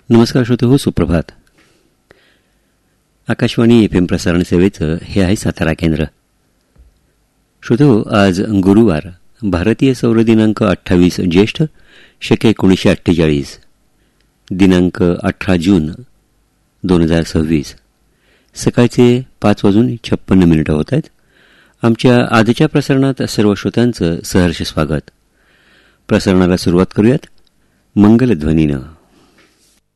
नमस्कार श्रोते, सुप्रभात. आकाशवाणी FM प्रसारण सेवेचं हे आहे सातारा केंद्र. श्रोते, आज गुरुवार, भारतीय सौर दिनांक 28 ज्येष्ठ शके 1948, दिनांक 18 जून 2026. सकाळचे 5:56 होत आहेत. आमच्या आजच्या प्रसारणात सर्व श्रोत्यांचं सहर्ष स्वागत. प्रसारणाला सुरुवात करूयात मंगलध्वनीनं.